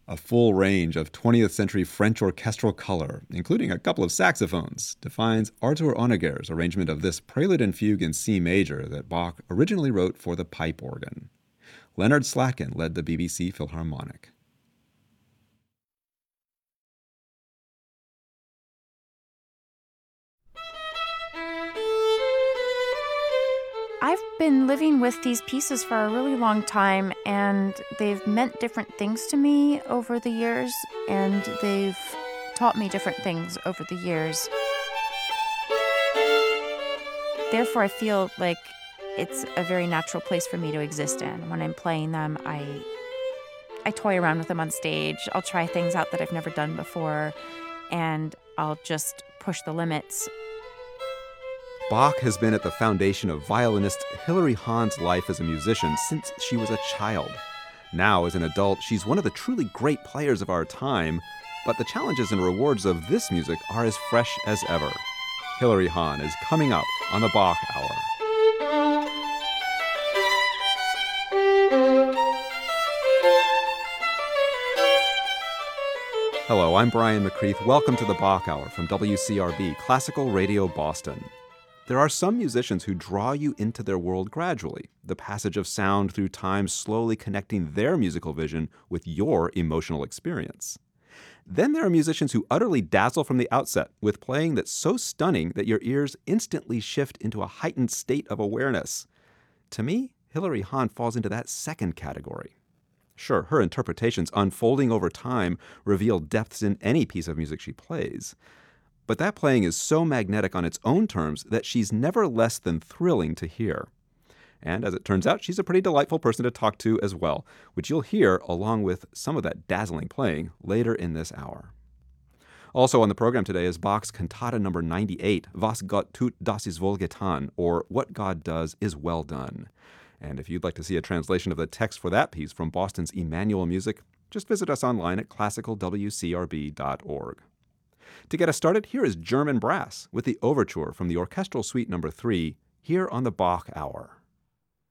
A full range of 20th century French orchestral color, including a couple of saxophones, defines Arthur Honegger's arrangement of this prelude and fugue in C major that Bach originally wrote for the pipe organ. Leonard Slatkin led the BBC Philharmonic. I've been living with these pieces for a really long time, and they've meant different things to me over the years, and they've taught me different things over the years. Therefore, I feel like it's a very natural place for me to exist in. When I'm playing them, I toy around with them on stage. I'll try things out that I've never done before, and I'll just push the limits. Bach has been at the foundation of violinist Hilary Hahn's life as a musician since she was a child. Now, as an adult, she's one of the truly great players of our time, but the challenges and rewards of this music are as fresh as ever. Hilary Hahn is coming up on the Bach Hour. Hello, I'm Brian McCreath. Welcome to the Bach Hour from WCRB, Classical Radio Boston. There are some musicians who draw you into their world gradually, the passage of sound through time slowly connecting their musical vision with your emotional experience. Then there are musicians who utterly dazzle from the outset with playing that's so stunning that your ears instantly shift into a heightened state of awareness. To me, Hilary Hahn falls into that second category. Sure, her interpretations unfolding over time reveal depths in any piece of music she plays. But that playing is so magnetic on its own terms that she's never less than thrilling to hear. And as it turns out, she's a pretty delightful person to talk to as well, which you'll hear along with some of that dazzling playing later in this hour. Also on the program today is Bach's Cantata No. 98, Was Gott tut, das ist wohl getan, or What God Does is Well Done. And if you'd like to see a translation of the text for that piece from Boston's Emmanuel Music, just visit us online at classicalwcrb.org. To get us started, here is German Brass with the Overture from the Orchestral Suite No. 3, here on the Bach Hour.